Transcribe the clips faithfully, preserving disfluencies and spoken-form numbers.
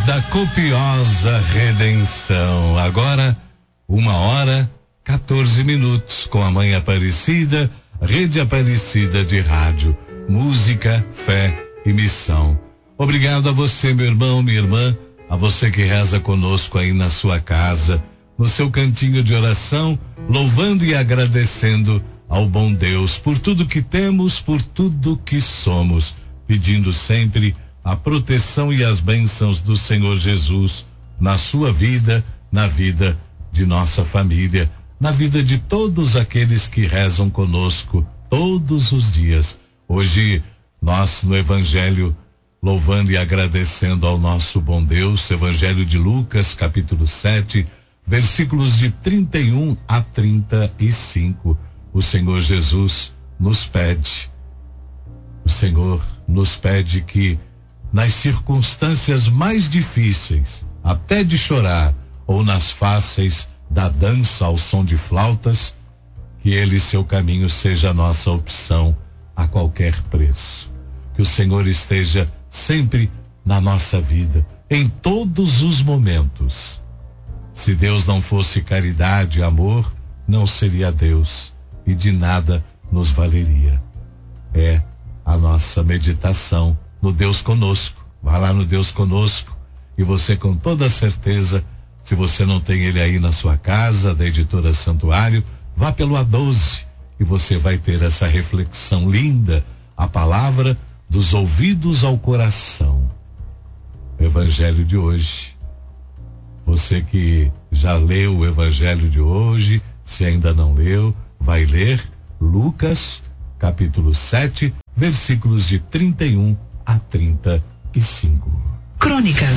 da copiosa redenção. Agora, uma hora, quatorze minutos, com a Mãe Aparecida, Rede Aparecida de Rádio, música, fé e missão. Obrigado a você, meu irmão, minha irmã, a você que reza conosco aí na sua casa, no seu cantinho de oração, louvando e agradecendo ao bom Deus por tudo que temos, por tudo que somos, pedindo sempre a proteção e as bênçãos do Senhor Jesus na sua vida, na vida de nossa família, na vida de todos aqueles que rezam conosco todos os dias. Hoje, nós no Evangelho, louvando e agradecendo ao nosso bom Deus, Evangelho de Lucas, capítulo sete, versículos de trinta e um a trinta e cinco. O Senhor Jesus nos pede, o Senhor nos pede que nas circunstâncias mais difíceis, até de chorar, ou nas fáceis da dança ao som de flautas, que Ele, seu caminho, seja a nossa opção a qualquer preço. Que o Senhor esteja sempre na nossa vida, em todos os momentos. Se Deus não fosse caridade e amor, não seria Deus e de nada nos valeria. É a nossa meditação no Deus Conosco. Vá lá no Deus Conosco e você, com toda certeza, se você não tem ele aí na sua casa, da editora Santuário, vá pelo A doze e você vai ter essa reflexão linda, a palavra dos ouvidos ao coração. O Evangelho de hoje. Você que já leu o Evangelho de hoje, se ainda não leu, vai ler Lucas, capítulo sete, versículos de trinta e um a trinta e cinco. Crônicas.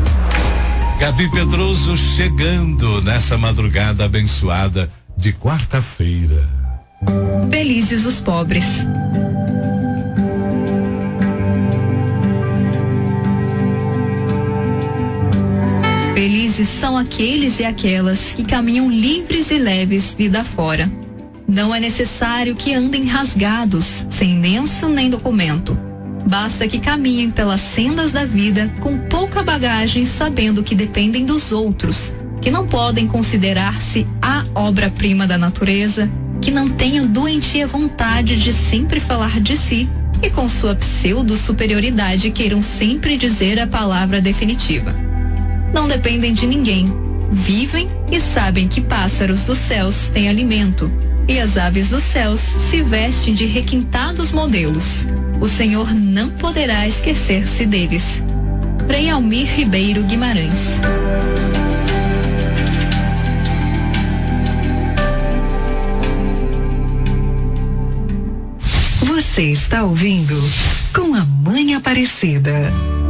Gabi Pedroso chegando nessa madrugada abençoada de quarta-feira. Felizes os pobres. Felizes são aqueles e aquelas que caminham livres e leves vida fora. Não é necessário que andem rasgados, sem lenço nem documento. Basta que caminhem pelas sendas da vida com pouca bagagem, sabendo que dependem dos outros, que não podem considerar-se a obra-prima da natureza, que não tenham doentia vontade de sempre falar de si e com sua pseudo-superioridade queiram sempre dizer a palavra definitiva. Não dependem de ninguém, vivem e sabem que pássaros dos céus têm alimento e as aves dos céus se vestem de requintados modelos. O Senhor não poderá esquecer-se deles. Frei Almir Ribeiro Guimarães. Você está ouvindo Com a Mãe Aparecida.